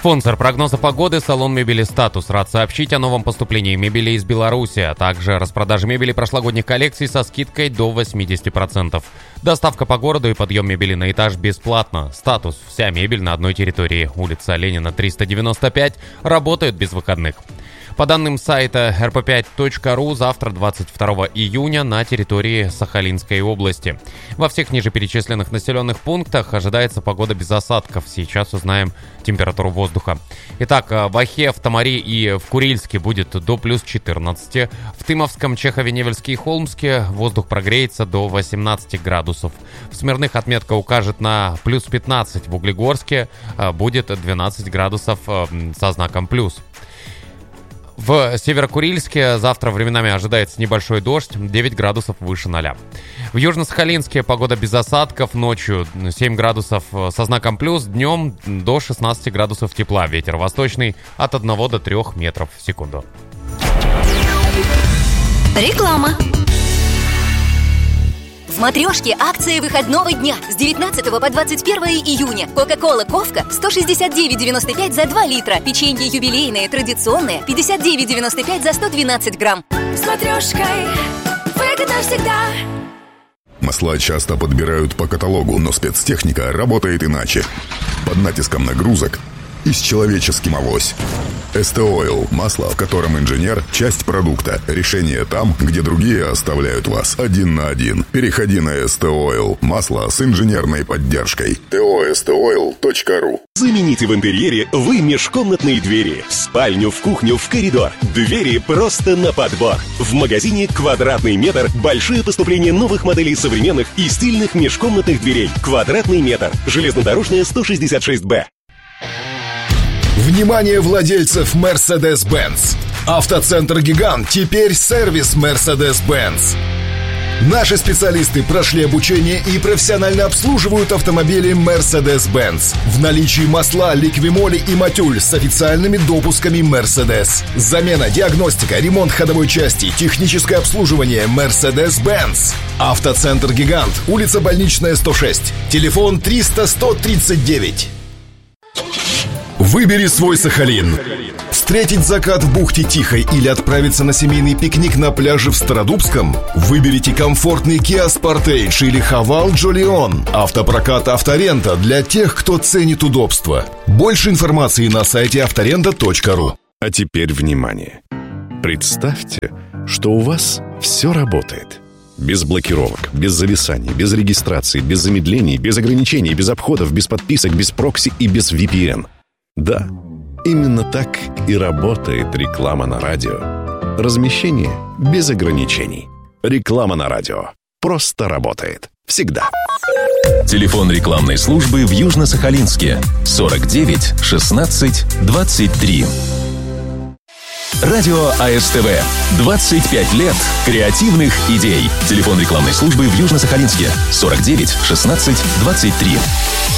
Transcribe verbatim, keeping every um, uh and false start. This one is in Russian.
Спонсор прогноза погоды — салон мебели «Статус». Рад сообщить о новом поступлении мебели из Беларуси, а также распродаже мебели прошлогодних коллекций со скидкой до восемьдесят процентов. Доставка по городу и подъем мебели на этаж бесплатно. «Статус» — вся мебель на одной территории. Улица Ленина, триста девяносто пять. Работают без выходных. По данным сайта эр пэ пять точка ру, завтра, двадцать второго июня, на территории Сахалинской области. Во всех ниже перечисленных населенных пунктах ожидается погода без осадков. Сейчас узнаем температуру воздуха. Итак, в Ахе, в Тамаре и в Курильске будет до плюс четырнадцати. В Тымовском, Чехове, Невельске и Холмске воздух прогреется до восемнадцати градусов. В Смирных отметка укажет на плюс пятнадцать. В Углегорске будет двенадцать градусов со знаком плюс. В Северо-Курильске завтра временами ожидается небольшой дождь, девять градусов выше ноля. В Южно-Сахалинске погода без осадков, ночью семь градусов со знаком плюс, днем до шестнадцати градусов тепла, ветер восточный от одного до трёх метров в секунду. Реклама. В «Матрешке» акция выходного дня с девятнадцатого по двадцать первое июня. Кока-кола «Ковка» сто шестьдесят девять девяносто пять за два литра. Печенье юбилейное традиционное пятьдесят девять девяносто пять за сто двенадцать грамм. С «Матрешкой» выгодно всегда. Масла часто подбирают по каталогу, но спецтехника работает иначе. Под натиском нагрузок и с человеческим авось. эс тэ Oil – масло, в котором инженер – часть продукта. Решение там, где другие оставляют вас один на один. Переходи на эс тэ Oil – масло с инженерной поддержкой. тэ о эс тэ ойл точка ру. Замените в интерьере вы межкомнатные двери. В спальню, в кухню, в коридор. Двери просто на подбор. В магазине «Квадратный метр» большое поступление новых моделей современных и стильных межкомнатных дверей. «Квадратный метр». Железнодорожная, сто шестьдесят шесть бэ. Внимание владельцев Mercedes-Benz! Автоцентр «Гигант» теперь сервис Mercedes-Benz. Наши специалисты прошли обучение и профессионально обслуживают автомобили Mercedes-Benz. В наличии масла, ликвимоли и матюль с официальными допусками Mercedes. Замена, диагностика, ремонт ходовой части, техническое обслуживание Mercedes-Benz. Автоцентр «Гигант», улица Больничная, сто шесть. Телефон триста сто тридцать девять. Выбери свой Сахалин. Встретить закат в бухте Тихой или отправиться на семейный пикник на пляже в Стародубском? Выберите комфортный Kia Sportage или Haval Jolion. Автопрокат «Авторента» для тех, кто ценит удобство. Больше информации на сайте авторента точка ру. А теперь внимание. Представьте, что у вас все работает. Без блокировок, без зависаний, без регистрации, без замедлений, без ограничений, без обходов, без подписок, без прокси и без ви пи эн. Да, именно так и работает реклама на радио. Размещение без ограничений. Реклама на радио просто работает. Всегда. Телефон рекламной службы в Южно-Сахалинске сорок девять шестнадцать двадцать три. Радио а эс тэ вэ. двадцать пять лет креативных идей. Телефон рекламной службы в Южно-Сахалинске сорок девять шестнадцать двадцать три.